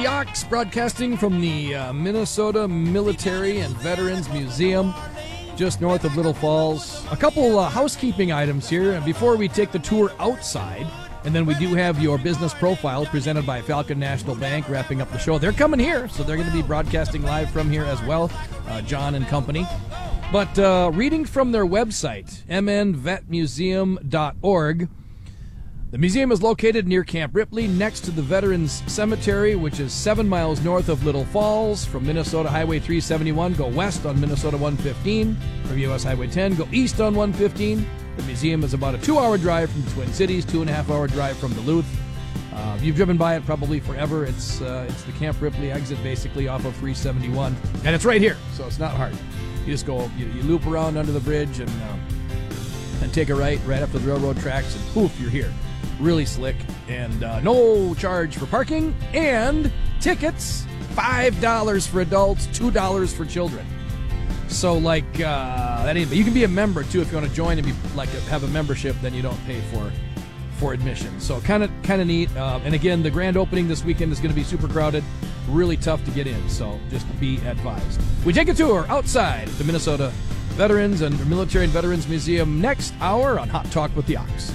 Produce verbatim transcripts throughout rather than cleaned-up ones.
the Ox, broadcasting from the uh, Minnesota Military and Veterans Museum, just north of Little Falls. A couple uh, housekeeping items here, and before we take the tour outside, and then we do have your business profile presented by Falcon National Bank, wrapping up the show. They're coming here, so they're going to be broadcasting live from here as well, uh, John and company. But uh, reading from their website, m n vet museum dot org, the museum is located near Camp Ripley, next to the Veterans Cemetery, which is seven miles north of Little Falls. From Minnesota Highway three seventy-one, go west on Minnesota one fifteen. From U S Highway ten, go east on one fifteen. The museum is about a two-hour drive from the Twin Cities, two-and-a-half-hour drive from Duluth. Uh, you've driven by it probably forever. It's uh, it's the Camp Ripley exit, basically, off of three seventy-one. And it's right here, so it's not hard. You just go, you, you loop around under the bridge and, um, and take a right, right up to the railroad tracks, and poof, you're here. Really slick, and uh, no charge for parking, and tickets, five dollars for adults, two dollars for children. So, like, uh, that ain't, you can be a member, too, if you want to join and be, like, a, have a membership, then you don't pay for for admission. So, kind of kind of neat. Uh, and, again, the grand opening this weekend is going to be super crowded, really tough to get in, so just be advised. We take a tour outside the Minnesota Veterans and Military and Veterans Museum next hour on Hot Talk with the Ox.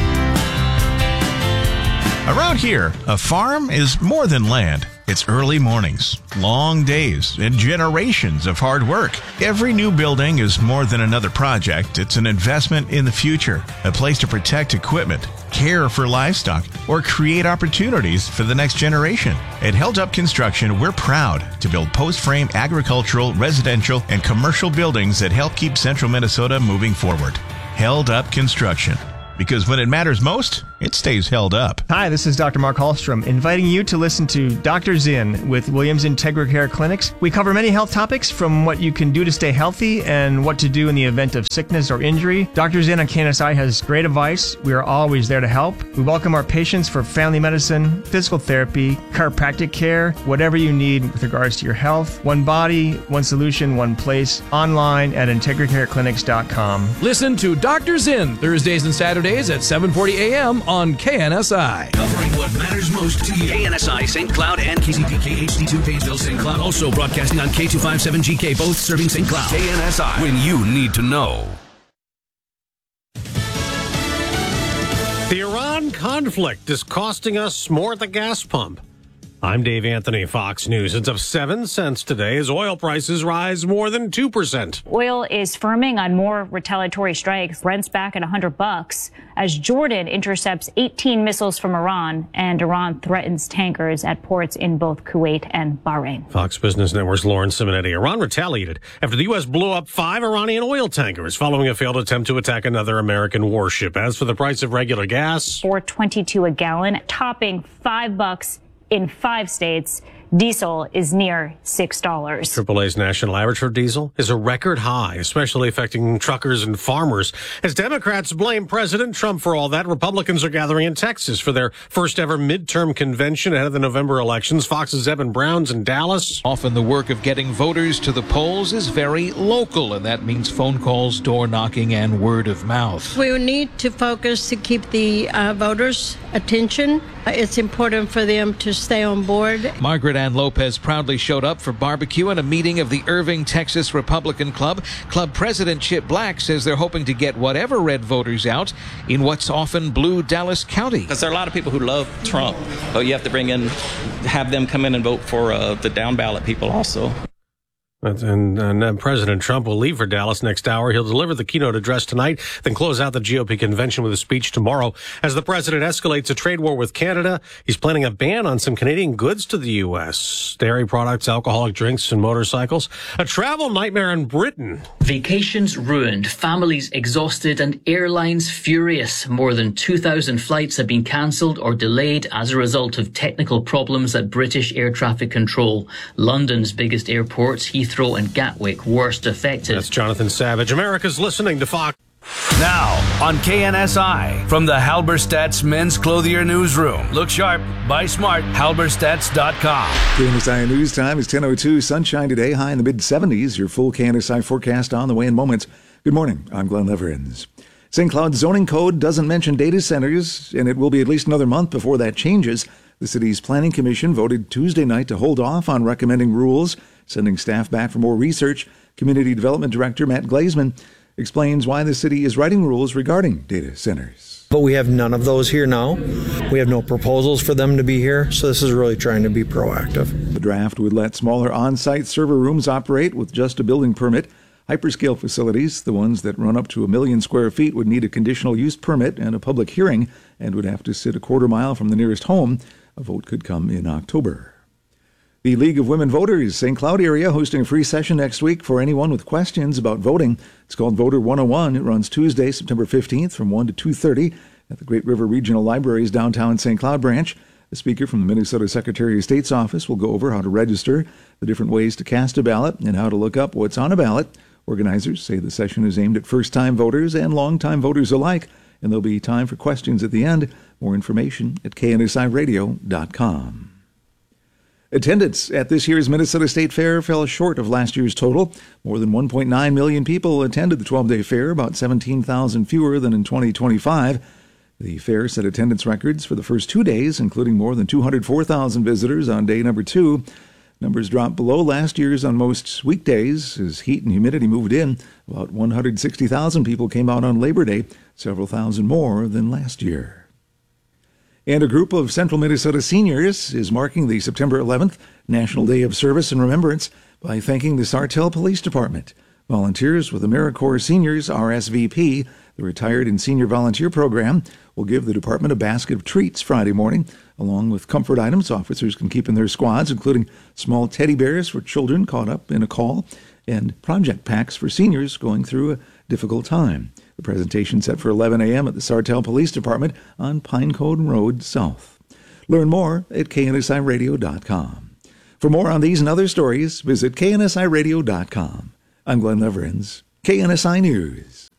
Around here, a farm is more than land. It's early mornings, long days, and generations of hard work. Every new building is more than another project. It's an investment in the future, a place to protect equipment, care for livestock, or create opportunities for the next generation. At Held Up Construction, we're proud to build post-frame agricultural, residential, and commercial buildings that help keep central Minnesota moving forward. Held Up Construction. Because when it matters most, it stays held up. Hi, this is Doctor Mark Hallstrom, inviting you to listen to Doctor Zinn with Williams Integra Care Clinics. We cover many health topics, from what you can do to stay healthy and what to do in the event of sickness or injury. Doctor Zinn on K N S I has great advice. We are always there to help. We welcome our patients for family medicine, physical therapy, chiropractic care, whatever you need with regards to your health. One body, one solution, one place. Online at integra care clinics dot com. Listen to Doctor Zinn Thursdays and Saturdays at seven forty a.m. on K N S I. Covering what matters most to you. K N S I, Saint Cloud, and K C P K H D two, Painesville, Saint Cloud. Also broadcasting on K two fifty-seven G K, both serving Saint Cloud. K N S I, when you need to know. The Iran conflict is costing us more at the gas pump. I'm Dave Anthony, Fox News. It's up seven cents today as oil prices rise more than two percent. Oil is firming on more retaliatory strikes. Brent's back at one hundred bucks as Jordan intercepts eighteen missiles from Iran, and Iran threatens tankers at ports in both Kuwait and Bahrain. Fox Business Network's Lauren Simonetti. Iran retaliated after the U S blew up five Iranian oil tankers following a failed attempt to attack another American warship. As for the price of regular gas, four twenty-two a gallon, topping five bucks in five states. Diesel is near six dollars. triple A's national average for diesel is a record high, especially affecting truckers and farmers. As Democrats blame President Trump for all that, Republicans are gathering in Texas for their first ever midterm convention ahead of the November elections. Fox's Evan Brown's in Dallas. Often the work of getting voters to the polls is very local, and that means phone calls, door knocking, and word of mouth. We need to focus to keep the uh, voters' attention. It's important for them to stay on board. Margaret Ann Lopez proudly showed up for barbecue and a meeting of the Irving, Texas Republican Club. Club President Chip Black says they're hoping to get whatever red voters out in what's often blue Dallas County. Because there are a lot of people who love Trump, but you have to bring in, have them come in and vote for uh, the down ballot people also. And, and President Trump will leave for Dallas next hour. He'll deliver the keynote address tonight, then close out the G O P convention with a speech tomorrow. As the president escalates a trade war with Canada, he's planning a ban on some Canadian goods to the U S. Dairy products, alcoholic drinks, and motorcycles. A travel nightmare in Britain. Vacations ruined, families exhausted, and airlines furious. More than two thousand flights have been cancelled or delayed as a result of technical problems at British air traffic control. London's biggest airports, Heathrow and Gatwick, worst affected. That's Jonathan Savage. America's listening to Fox. Now on K N S I from the Halberstadt's Men's Clothier Newsroom. Look sharp, buy smart, halberstadts dot com. K N S I News Time is ten oh two. Sunshine today, high in the mid seventies. Your full K N S I forecast on the way in moments. Good morning. I'm Glenn Leverins. Saint Cloud's zoning code doesn't mention data centers, and it will be at least another month before that changes. The city's Planning Commission voted Tuesday night to hold off on recommending rules, sending staff back for more research. Community Development Director Matt Glazman explains why the city is writing rules regarding data centers. But we have none of those here now. We have no proposals for them to be here, so this is really trying to be proactive. The draft would let smaller on-site server rooms operate with just a building permit. Hyperscale facilities, the ones that run up to a million square feet, would need a conditional use permit and a public hearing and would have to sit a quarter mile from the nearest home. A vote could come in October. The League of Women Voters, Saint Cloud area, hosting a free session next week for anyone with questions about voting. It's called Voter one oh one. It runs Tuesday, September fifteenth from one to two thirty at the Great River Regional Library's downtown Saint Cloud branch. The speaker from the Minnesota Secretary of State's office will go over how to register, the different ways to cast a ballot, and how to look up what's on a ballot. Organizers say the session is aimed at first-time voters and long-time voters alike, and there'll be time for questions at the end. More information at K N S I radio dot com. Attendance at this year's Minnesota State Fair fell short of last year's total. More than one point nine million people attended the twelve-day fair, about seventeen thousand fewer than in twenty twenty-five. The fair set attendance records for the first two days, including more than two hundred four thousand visitors on day number two. Numbers dropped below last year's on most weekdays as heat and humidity moved in. About one hundred sixty thousand people came out on Labor Day, several thousand more than last year. And a group of Central Minnesota seniors is marking the September eleventh National Day of Service and Remembrance by thanking the Sartell Police Department. Volunteers with AmeriCorps Seniors R S V P, the Retired and Senior Volunteer Program, will give the department a basket of treats Friday morning, along with comfort items officers can keep in their squads, including small teddy bears for children caught up in a call and project packs for seniors going through a difficult time. The presentation set for eleven a.m. at the Sartell Police Department on Pinecone Road South. Learn more at K N S I radio dot com. For more on these and other stories, visit K N S I radio dot com. I'm Glenn Leverins, K N S I News.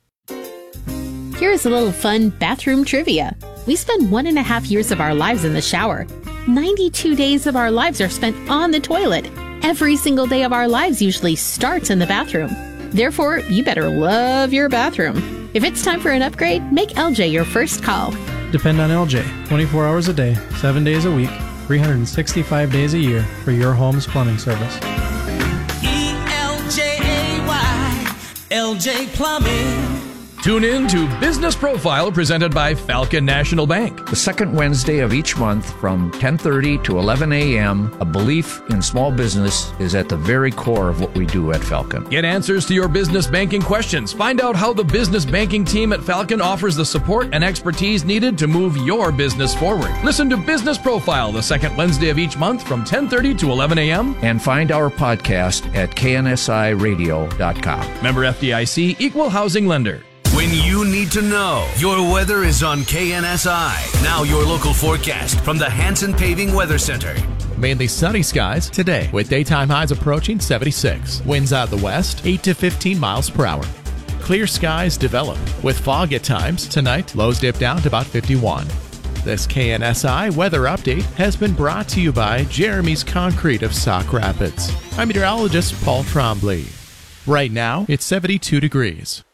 Here's a little fun bathroom trivia. We spend one and a half years of our lives in the shower. ninety-two days of our lives are spent on the toilet. Every single day of our lives usually starts in the bathroom. Therefore, you better love your bathroom. If it's time for an upgrade, make L J your first call. Depend on L J twenty-four hours a day, seven days a week, three hundred sixty-five days a year for your home's plumbing service. E L J A Y, L J Plumbing. Tune in to Business Profile presented by Falcon National Bank. The second Wednesday of each month from ten thirty to eleven a.m., a belief in small business is at the very core of what we do at Falcon. Get answers to your business banking questions. Find out how the business banking team at Falcon offers the support and expertise needed to move your business forward. Listen to Business Profile the second Wednesday of each month from ten thirty to eleven a.m. And find our podcast at K N S I radio dot com. Member F D I C, Equal Housing Lender. When you need to know, your weather is on K N S I. Now your local forecast from the Hanson Paving Weather Center. Mainly sunny skies today with daytime highs approaching seventy-six. Winds out of the west, eight to fifteen miles per hour. Clear skies develop with fog at times. Tonight, lows dip down to about fifty-one. This K N S I weather update has been brought to you by Jeremy's Concrete of Sauk Rapids. I'm meteorologist Paul Trombley. Right now, it's seventy-two degrees.